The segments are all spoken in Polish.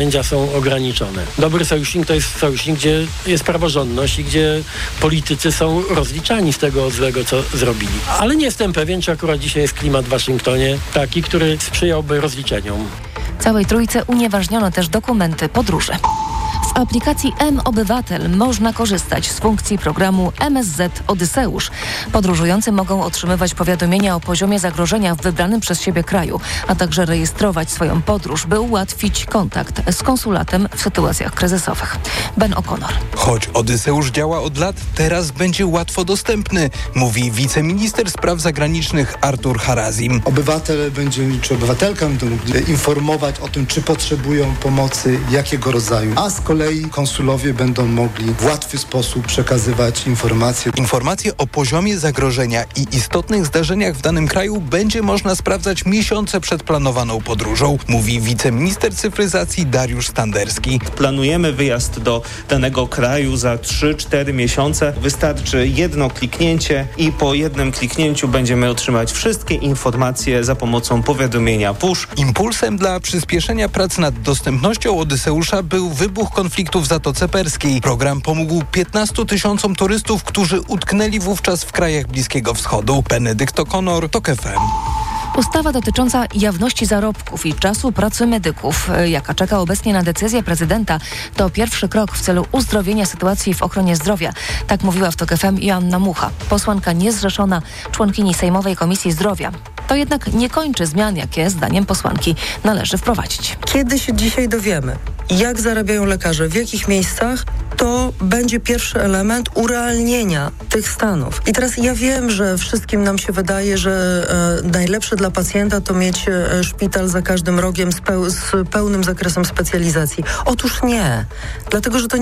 narzędzia są ograniczone. Dobry sojusznik to jest sojusznik, gdzie jest praworządność i gdzie politycy są rozliczani z tego złego, co zrobili. Ale nie jestem pewien, czy akurat dzisiaj jest klimat w Waszyngtonie taki, który sprzyjałby rozliczeniom. Całej trójce unieważniono też dokumenty podróży. W aplikacji mObywatel można korzystać z funkcji programu MSZ Odyseusz. Podróżujący mogą otrzymywać powiadomienia o poziomie zagrożenia w wybranym przez siebie kraju, a także rejestrować swoją podróż, by ułatwić kontakt z konsulatem w sytuacjach kryzysowych. Ben O'Connor. Choć Odyseusz działa od lat, teraz będzie łatwo dostępny, mówi wiceminister spraw zagranicznych Artur Harazim. Obywatel czy obywatelka będą mogli informować o tym, czy potrzebują pomocy, jakiego rodzaju. A z kolei konsulowie będą mogli w łatwy sposób przekazywać informacje. Informacje o poziomie zagrożenia i istotnych zdarzeniach w danym kraju będzie można sprawdzać miesiące przed planowaną podróżą, mówi wiceminister cyfryzacji Dariusz Standerski. Planujemy wyjazd do danego kraju za 3-4 miesiące. Wystarczy jedno kliknięcie i po jednym kliknięciu będziemy otrzymać wszystkie informacje za pomocą powiadomienia push. Impulsem dla przyspieszenia prac nad dostępnością Odyseusza był wybuch konfliktu w Zatoce Perskiej. Program pomógł 15 000 turystów, którzy utknęli wówczas w krajach Bliskiego Wschodu. Benedykt O'Connor, TOK FM. Ustawa dotycząca jawności zarobków i czasu pracy medyków, jaka czeka obecnie na decyzję prezydenta, to pierwszy krok w celu uzdrowienia sytuacji w ochronie zdrowia. Tak mówiła w TOK FM Joanna Mucha, posłanka niezrzeszona, członkini Sejmowej Komisji Zdrowia. To jednak nie kończy zmian, jakie zdaniem posłanki należy wprowadzić. Kiedy się dzisiaj dowiemy, jak zarabiają lekarze, w jakich miejscach, to będzie pierwszy element urealnienia tych stanów. I teraz ja wiem, że wszystkim nam się wydaje, że najlepsze dla pacjenta to mieć szpital za każdym rogiem z pełnym zakresem specjalizacji. Otóż nie. Dlatego, że to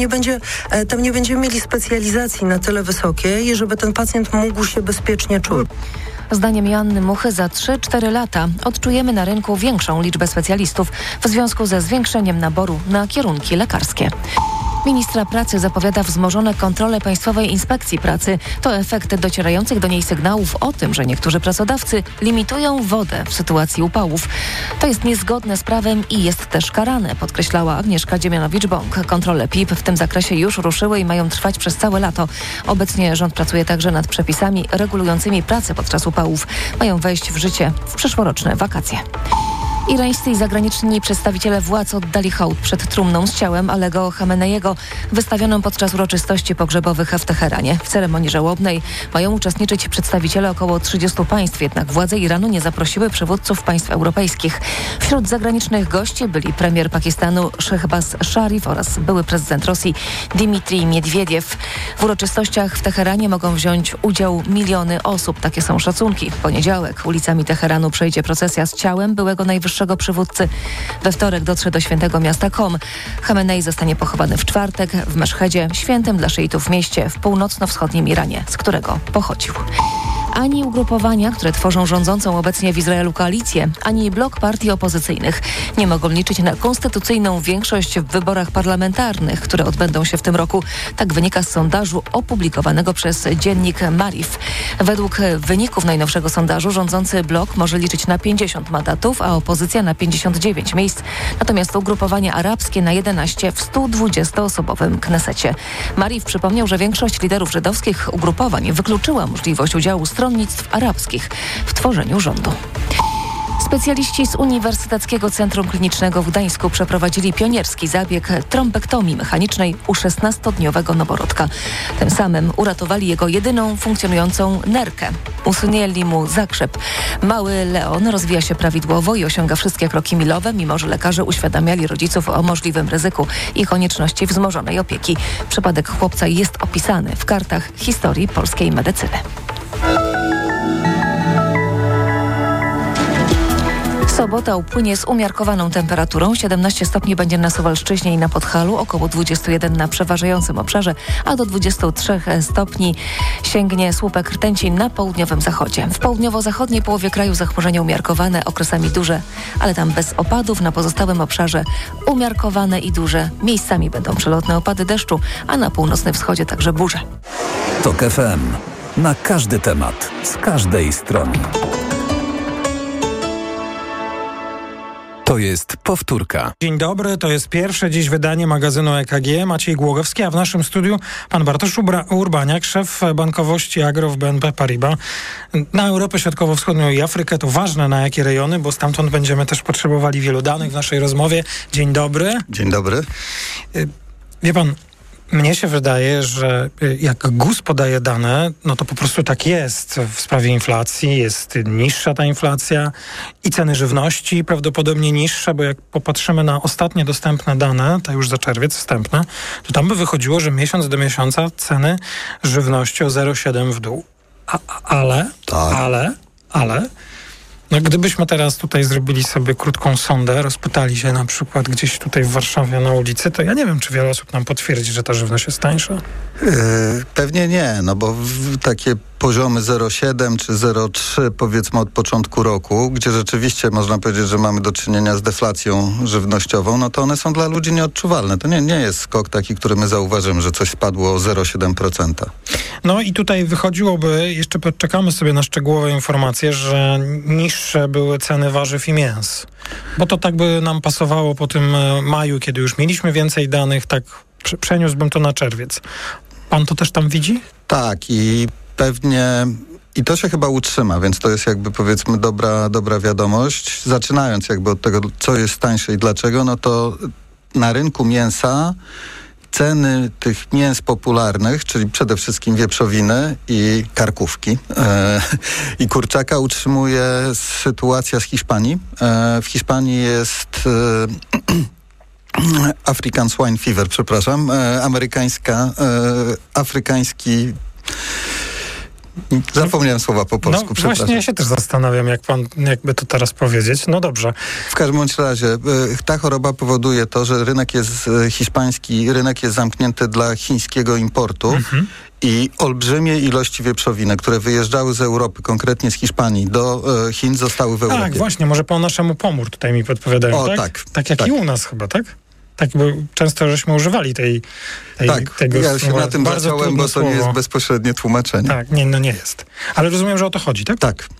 tam nie będziemy mieli specjalizacji na tyle wysokiej, żeby ten pacjent mógł się bezpiecznie czuć. Zdaniem Joanny Muchy za 3-4 lata odczujemy na rynku większą liczbę specjalistów w związku ze zwiększeniem naboru na kierunki lekarskie. Ministra pracy zapowiada wzmożone kontrole Państwowej Inspekcji Pracy. To efekt docierających do niej sygnałów o tym, że niektórzy pracodawcy limitują wodę w sytuacji upałów. To jest niezgodne z prawem i jest też karane, podkreślała Agnieszka Dziemianowicz-Bąk. Kontrole PIP w tym zakresie już ruszyły i mają trwać przez całe lato. Obecnie rząd pracuje także nad przepisami regulującymi pracę podczas upałów. Mają wejść w życie w przyszłoroczne wakacje. Irańscy i zagraniczni przedstawiciele władz oddali hołd przed trumną z ciałem Alego Chameneiego, wystawioną podczas uroczystości pogrzebowych w Teheranie. W ceremonii żałobnej mają uczestniczyć przedstawiciele około 30 państw, jednak władze Iranu nie zaprosiły przywódców państw europejskich. Wśród zagranicznych gości byli premier Pakistanu Shehbaz Sharif oraz były prezydent Rosji Dmitrij Miedwiediew. W uroczystościach w Teheranie mogą wziąć udział miliony osób. Takie są szacunki. W poniedziałek ulicami Teheranu przejdzie procesja z ciałem byłego najwyższego przywódcy. We wtorek dotrze do świętego miasta Qom. Chamenei zostanie pochowany w czwartek w Meszhedzie, świętym dla szyitów mieście w północno-wschodnim Iranie, z którego pochodził. Ani ugrupowania, które tworzą rządzącą obecnie w Izraelu koalicję, ani blok partii opozycyjnych nie mogą liczyć na konstytucyjną większość w wyborach parlamentarnych, które odbędą się w tym roku. Tak wynika z sondażu opublikowanego przez dziennik Maariv. Według wyników najnowszego sondażu rządzący blok może liczyć na 50 mandatów, a opozycja na 59 miejsc. Natomiast ugrupowania arabskie na 11 w 120-osobowym Knesecie. Maariv przypomniał, że większość liderów żydowskich ugrupowań wykluczyła możliwość udziału stronnictw arabskich w tworzeniu rządu. Specjaliści z Uniwersyteckiego Centrum Klinicznego w Gdańsku przeprowadzili pionierski zabieg trombektomii mechanicznej u 16-dniowego noworodka. Tym samym uratowali jego jedyną funkcjonującą nerkę. Usunęli mu zakrzep. Mały Leon rozwija się prawidłowo i osiąga wszystkie kroki milowe, mimo że lekarze uświadamiali rodziców o możliwym ryzyku i konieczności wzmożonej opieki. Przypadek chłopca jest opisany w kartach historii polskiej medycyny. Sobota upłynie z umiarkowaną temperaturą. 17 stopni będzie na Suwalszczyźnie i na Podhalu, około 21 na przeważającym obszarze, a do 23 stopni sięgnie słupek rtęci na południowym zachodzie. W południowo-zachodniej połowie kraju zachmurzenie umiarkowane, okresami duże, ale tam bez opadów. Na pozostałym obszarze umiarkowane i duże. Miejscami będą przelotne opady deszczu, a na północnym wschodzie także burze. TOK FM. Na każdy temat, z każdej strony. To jest powtórka. Dzień dobry, to jest pierwsze dziś wydanie magazynu EKG. Maciej Głogowski, a w naszym studiu pan Bartosz Urbaniak, szef bankowości Agro w BNP Paribas. Na Europę Środkowo-Wschodnią i Afrykę to ważne na jakie rejony, bo stamtąd będziemy też potrzebowali wielu danych w naszej rozmowie. Dzień dobry. Dzień dobry. Wie pan, mnie się wydaje, że jak GUS podaje dane, no to po prostu tak jest w sprawie inflacji. Jest niższa ta inflacja i ceny żywności prawdopodobnie niższe, bo jak popatrzymy na ostatnie dostępne dane, to już za czerwiec wstępne, to tam by wychodziło, że miesiąc do miesiąca ceny żywności o 0,7 w dół. Ale no gdybyśmy teraz tutaj zrobili sobie krótką sondę, rozpytali się na przykład gdzieś tutaj w Warszawie na ulicy, to ja nie wiem, czy wiele osób nam potwierdzi, że ta żywność jest tańsza. Pewnie nie, no bo takie poziomy 0,7 czy 0,3 powiedzmy od początku roku, gdzie rzeczywiście można powiedzieć, że mamy do czynienia z deflacją żywnościową, no to one są dla ludzi nieodczuwalne. To nie jest skok taki, który my zauważymy, że coś spadło o 0,7%. No i tutaj wychodziłoby, jeszcze poczekamy sobie na szczegółowe informacje, że niższe były ceny warzyw i mięs. Bo to tak by nam pasowało po tym maju, kiedy już mieliśmy więcej danych, tak przeniósłbym to na czerwiec. Pan to też tam widzi? Tak, i pewnie i to się chyba utrzyma, więc to jest jakby powiedzmy dobra wiadomość. Zaczynając jakby od tego, co jest tańsze i dlaczego, no to na rynku mięsa ceny tych mięs popularnych, czyli przede wszystkim wieprzowiny i karkówki i kurczaka utrzymuje sytuacja z Hiszpanii. W Hiszpanii jest African Swine Fever, przepraszam, afrykański... Zapomniałem słowa po polsku, no, przepraszam. Właśnie ja się też zastanawiam, jakby to teraz powiedzieć. No dobrze. W każdym bądź razie ta choroba powoduje to, że rynek jest hiszpański, rynek jest zamknięty dla chińskiego importu i olbrzymie ilości wieprzowiny, które wyjeżdżały z Europy, konkretnie z Hiszpanii do Chin, zostały w Europie. Tak, właśnie, może po naszemu pomór tutaj mi podpowiadają, tak? Tak jak i u nas chyba, tak? Tak, bo często żeśmy używali tego ja się na tym zacząłem, bo to nie jest bezpośrednie tłumaczenie. Tak, nie jest. Ale rozumiem, że o to chodzi, tak? Tak.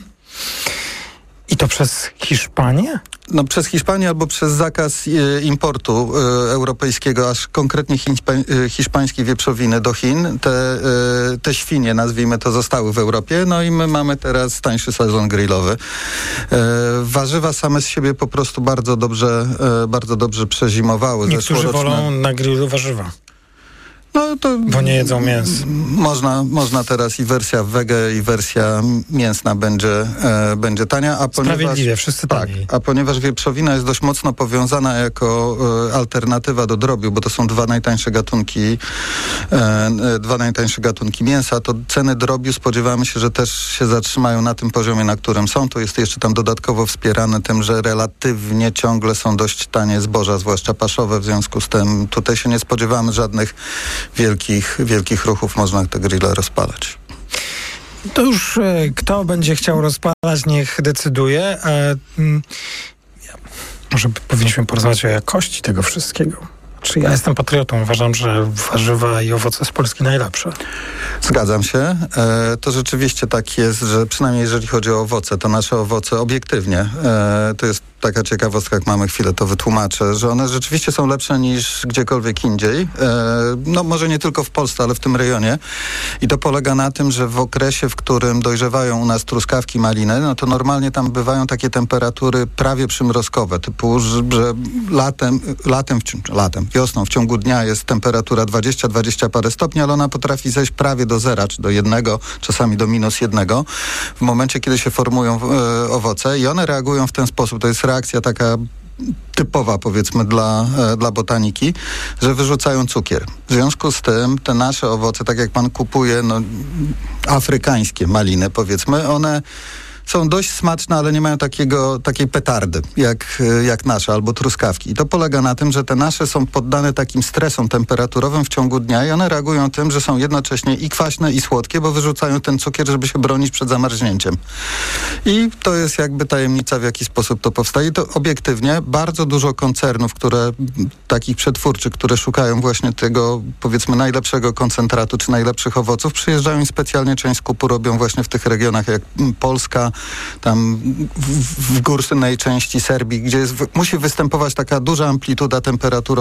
I to przez Hiszpanię? No przez Hiszpanię albo przez zakaz importu europejskiego, aż konkretnie hiszpańskiej wieprzowiny do Chin. Te świnie, nazwijmy to, zostały w Europie, no i my mamy teraz tańszy sezon grillowy. Warzywa same z siebie po prostu bardzo dobrze przezimowały. Niektórzy wolą na grillu warzywa. No to bo nie jedzą mięs. Można teraz i wersja wege, i wersja mięsna będzie tania. Sprawiedliwie, wszyscy taniej. A ponieważ wieprzowina jest dość mocno powiązana jako alternatywa do drobiu, bo to są dwa najtańsze gatunki mięsa, to ceny drobiu spodziewamy się, że też się zatrzymają na tym poziomie, na którym są. To jest jeszcze tam dodatkowo wspierane tym, że relatywnie ciągle są dość tanie zboża, zwłaszcza paszowe, w związku z tym tutaj się nie spodziewamy żadnych wielkich ruchów, można te grille rozpalać. To już kto będzie chciał rozpalać, niech decyduje. Może powinniśmy porozmawiać o jakości tego wszystkiego. Czy ja jestem patriotą, uważam, że warzywa i owoce z Polski najlepsze. Zgadzam się. To rzeczywiście tak jest, że przynajmniej jeżeli chodzi o owoce, to nasze owoce obiektywnie, to jest taka ciekawostka, jak mamy chwilę, to wytłumaczę, że one rzeczywiście są lepsze niż gdziekolwiek indziej. No może nie tylko w Polsce, ale w tym rejonie. I to polega na tym, że w okresie, w którym dojrzewają u nas truskawki, maliny, no to normalnie tam bywają takie temperatury prawie przymrozkowe, typu, że wiosną w ciągu dnia jest temperatura 20 parę stopni, ale ona potrafi zejść prawie do zera, czy do 1, czasami do -1 w momencie, kiedy się formują owoce i one reagują w ten sposób. To jest reakcja taka typowa, powiedzmy, dla botaniki, że wyrzucają cukier. W związku z tym te nasze owoce, tak jak pan kupuje, afrykańskie maliny, powiedzmy, one są dość smaczne, ale nie mają takiej petardy jak nasze, albo truskawki. I to polega na tym, że te nasze są poddane takim stresom temperaturowym w ciągu dnia i one reagują tym, że są jednocześnie i kwaśne, i słodkie, bo wyrzucają ten cukier, żeby się bronić przed zamarznięciem. I to jest jakby tajemnica, w jaki sposób to powstaje. I to obiektywnie bardzo dużo koncernów, takich przetwórczych, które szukają właśnie tego, powiedzmy, najlepszego koncentratu, czy najlepszych owoców, przyjeżdżają i specjalnie część skupu robią właśnie w tych regionach jak Polska, tam w górnej części Serbii, gdzie musi występować taka duża amplituda temperatury